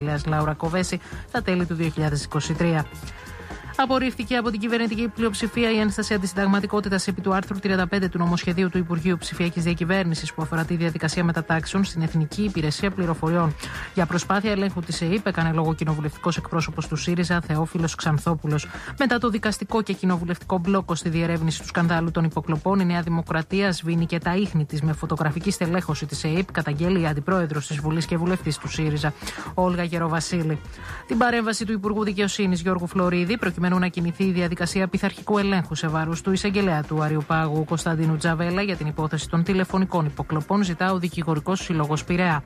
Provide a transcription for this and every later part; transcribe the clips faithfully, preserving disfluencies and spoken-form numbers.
εισαγγελέας Λάουρα Κοβέση στα τέλη του δύο χιλιάδες είκοσι τρία. Απορρίφθηκε από την κυβερνητική πλειοψηφία η ένσταση αντισυνταγματικότητας επί του άρθρου τριάντα πέντε του νομοσχεδίου του Υπουργείου Ψηφιακής Διακυβέρνησης που αφορά τη διαδικασία μετατάξεων στην Εθνική Υπηρεσία Πληροφοριών. Για προσπάθεια ελέγχου της ΕΕΠ έκανε λόγο κοινοβουλευτικός εκπρόσωπος του ΣΥΡΙΖΑ Θεόφιλος Ξανθόπουλος. Μετά το δικαστικό και κοινοβουλευτικό μπλόκο στη διερεύνηση του σκανδάλου των υποκλοπών, η Νέα Δημοκρατία σβήνει και τα ίχνη της με φωτογραφική στελέχωση της ΕΕΠ, καταγγέλει η αντιπρόεδρος της Βουλής και βουλευτής του ΣΥΡΙΖΑ, Όλγα Γεροβασίλη. Την παρέμβαση του Υπουργού Δικαιοσύνης Γιώργου Φλωρίδη, προκειμένου να κινηθεί η διαδικασία πειθαρχικού ελέγχου σε βάρος του εισαγγελέα του Αριοπάγου Κωνσταντίνου Τζαβέλα για την υπόθεση των τηλεφωνικών υποκλοπών, ζητά ο Δικηγορικός Σύλλογος Πειραιά.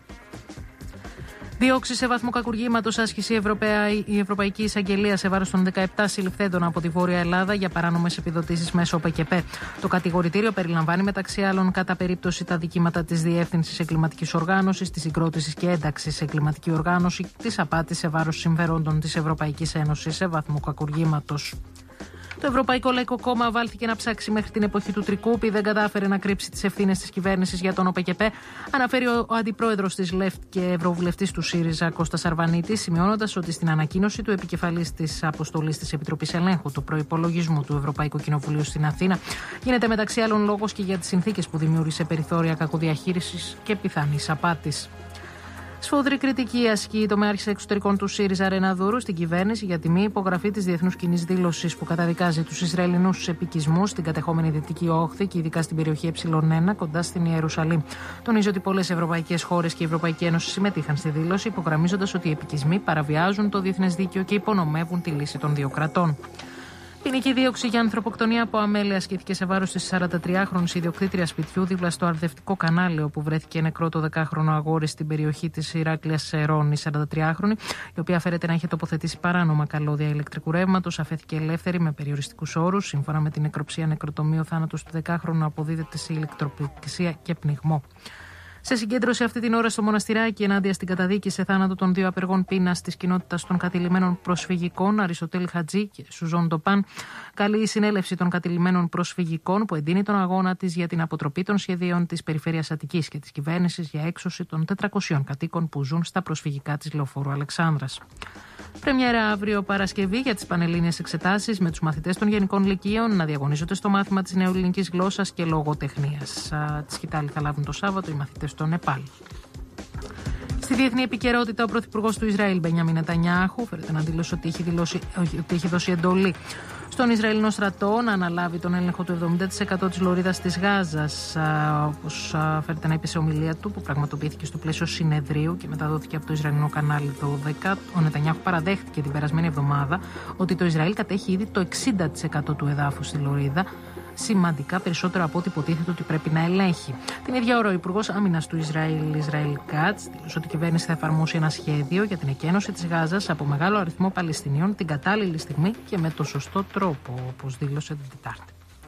Διώξει σε βαθμό κακουργήματος άσκησε η, Ευρωπαία, η Ευρωπαϊκή Εισαγγελία σε βάρος των δεκαεπτά συλληφθέντων από τη Βόρεια Ελλάδα για παράνομες επιδοτήσεις μέσω ΠΚΠ. Το κατηγορητήριο περιλαμβάνει μεταξύ άλλων κατά περίπτωση τα δικήματα της Διεύθυνσης Εγκληματικής Οργάνωσης, της Συγκρότησης και Ένταξης σε Εγκληματική Οργάνωση, της απάτης σε βάρος συμφερόντων της Ευρωπαϊκής Ένωσης σε βαθμό κακουργήματος. Το Ευρωπαϊκό Λαϊκό Κόμμα βάλθηκε να ψάξει μέχρι την εποχή του Τρικούπη, δεν κατάφερε να κρύψει τις ευθύνες της κυβέρνησης για τον ΟΠΚΠ, αναφέρει ο αντιπρόεδρος της ΛΕΦΤ και ευρωβουλευτής του ΣΥΡΙΖΑ Κώστας Αρβανίτης, σημειώνοντας ότι στην ανακοίνωση του επικεφαλής της αποστολής της Επιτροπής Ελέγχου του Προϋπολογισμού του Ευρωπαϊκού Κοινοβουλίου στην Αθήνα γίνεται μεταξύ άλλων λόγος και για τις συνθήκες που δημιούργησε περιθώρια κακοδιαχείρισης και πιθανής απάτης. Σφοδρή κριτική ασκεί η τομέαρχης εξωτερικών του ΣΥΡΙΖΑ Ρεναδούρου στην κυβέρνηση για τη μη υπογραφή της διεθνούς κοινής δήλωσης που καταδικάζει τους Ισραηλινούς επικισμούς στην κατεχόμενη Δυτική Όχθη και ειδικά στην περιοχή Ε1 κοντά στην Ιερουσαλήμ. Τονίζει ότι πολλές ευρωπαϊκές χώρες και η Ευρωπαϊκή Ένωση συμμετείχαν στη δήλωση, υπογραμμίζοντας ότι οι επικισμοί παραβιάζουν το διεθνές δίκαιο και υπονομεύουν τη λύση των δύο κρατών. Ποινική δίωξη για ανθρωποκτονία από αμέλεια ασκήθηκε σε βάρος της σαραντατριάχρονης ιδιοκτήτριας σπιτιού δίπλα στο αρδευτικό κανάλι, όπου βρέθηκε νεκρό το δεκάχρονο αγόρι στην περιοχή της Ηράκλειας Σερώνη. σαραντατριάχρονη, η οποία φέρεται να είχε τοποθετήσει παράνομα καλώδια ηλεκτρικού ρεύματος, αφέθηκε ελεύθερη με περιοριστικούς όρους. Σύμφωνα με την νεκροψία νεκροτομείο, ο θάνατος του δεκάχρονου αποδίδεται σε ηλεκτροπληξία και πνιγμό. Σε συγκέντρωση αυτή την ώρα στο Μοναστηράκι ενάντια στην καταδίκη σε θάνατο των δύο απεργών πείνας της κοινότητας των κατηλημένων προσφυγικών, Αριστοτέλη Χατζή και Σουζόν Ντοπάν, καλεί η συνέλευση των κατηλημένων προσφυγικών που εντείνει τον αγώνα της για την αποτροπή των σχεδίων της Περιφέρειας Αττικής και της κυβέρνησης για έξωση των τετρακοσίων κατοίκων που ζουν στα προσφυγικά της Λεωφόρου Αλεξάνδρας. Πρεμιέρα αύριο Παρασκευή για τις πανελλήνιες εξετάσεις με τους μαθητές των Γενικών Λυκείων να διαγωνίζονται στο μάθημα της νεοελληνικής γλώσσας και λογοτεχνίας. Τη σκητάλη θα λάβουν το Σάββατο οι μαθητές στο Νεπάλ. Στη διεθνή επικαιρότητα, ο πρωθυπουργός του Ισραήλ, Μπενιάμιν Νετανιάχου, φέρεται να δηλώσει ότι έχει, δηλώσει, ότι έχει δώσει εντολή στον Ισραηλινό στρατό να αναλάβει τον έλεγχο του εβδομήντα τοις εκατό της λωρίδας της Γάζας, όπως φέρεται να είπε σε ομιλία του, που πραγματοποιήθηκε στο πλαίσιο συνεδρίου και μεταδόθηκε από το Ισραηλινό κανάλι δώδεκα. Ο Νετανιάχου παραδέχτηκε την περασμένη εβδομάδα ότι το Ισραήλ κατέχει ήδη το εξήντα τοις εκατό του εδάφους στη λωρίδα, σημαντικά περισσότερο από ό,τι υποτίθεται ότι πρέπει να ελέγχει. Την ίδια ώρα, ο Υπουργός Άμυνας του Ισραήλ, Ισραήλ Κάτς, δήλωσε ότι η κυβέρνηση θα εφαρμόσει ένα σχέδιο για την εκένωση της Γάζας από μεγάλο αριθμό Παλαιστινίων την κατάλληλη στιγμή και με το σωστό τρόπο, όπως δήλωσε την Τετάρτη.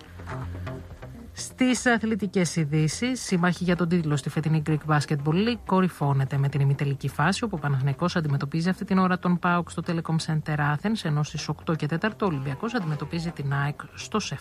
Στις αθλητικές ειδήσεις, σύμμαχοι για τον τίτλο στη φετινή Greek Basketball League κορυφώνεται με την ημιτελική φάση, όπου ο Παναθηναϊκός αντιμετωπίζει αυτή την ώρα τον ΠΑΟΚ στο Telecom Center Athens, ενώ στις οκτώ και τέσσερα ο Ολυμπιακός αντιμετωπίζει την ΑΕΚ στο ΣΕΦ.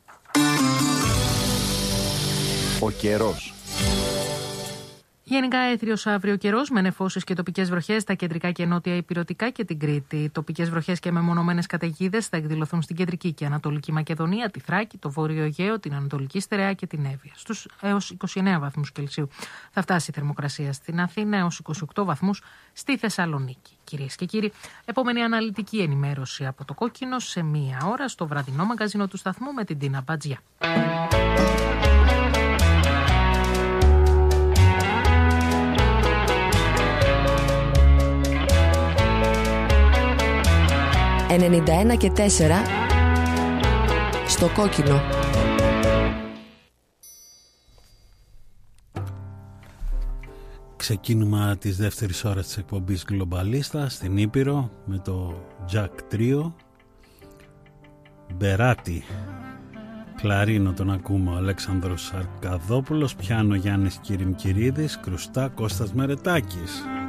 Ο καιρός. Γενικά έθριος αύριο καιρός με νεφώσεις και τοπικές βροχές στα κεντρικά και νότια ηπειρωτικά και την Κρήτη. Τοπικές βροχές και μεμονωμένες καταιγίδες θα εκδηλωθούν στην κεντρική και ανατολική Μακεδονία, τη Θράκη, το Βόρειο Αιγαίο, την Ανατολική Στερεά και την Εύβοια. Στους έως είκοσι εννέα βαθμούς Κελσίου θα φτάσει η θερμοκρασία στην Αθήνα, έως είκοσι οκτώ βαθμούς στη Θεσσαλονίκη. Κυρίες και κύριοι, επόμενη αναλυτική ενημέρωση από το Κόκκινο σε μία ώρα στο βραδινό μαγκαζίνο του σταθμού με την Τίνα Μπατζιά. ενενήντα ένα και τέσσερα στο Κόκκινο. Ξεκίνημα της δεύτερης ώρας της εκπομπής Γκλομπαλίστα στην Ήπειρο με το Jack Trio. Μπεράτη, κλαρίνο τον ακούμε ο Αλέξανδρος Αρκαδόπουλος, πιάνο Γιάννης Κυριμκυρίδης, κρουστά Κώστας Μερετάκης.